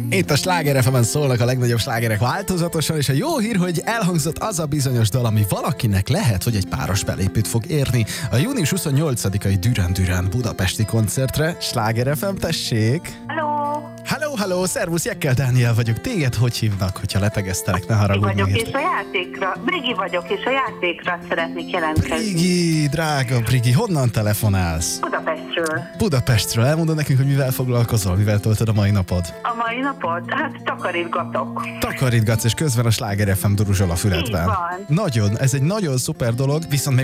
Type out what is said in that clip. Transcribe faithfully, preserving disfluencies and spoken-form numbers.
Itt a Sláger ef emen szólnak a legnagyobb slágerek változatosan, és a jó hír, hogy elhangzott az a bizonyos dal, ami valakinek lehet, hogy egy páros belépőt fog érni a június huszonnyolcadikai Duran Duran budapesti koncertre. Sláger ef em, tessék! Hello! Hello, hello, szervusz, Jekkel Dániel vagyok. Téged hogy hívnak, hogyha letegeztelek, ne haragudj vagyok, meg. és a játékra, Brigi vagyok, és a játékra szeretnék jelentkezni. Brigi, drága Brigi, honnan telefonálsz? Budapestről. Budapestről. Elmondod nekünk, hogy mivel foglalkozol, mivel töltöd a mai napod? A mai napot? Hát takarítgatok. Takarítgatsz, és közben a Sláger ef em duruzsol a füledben. Így van. Nagyon, ez egy nagyon szuper dolog, viszont még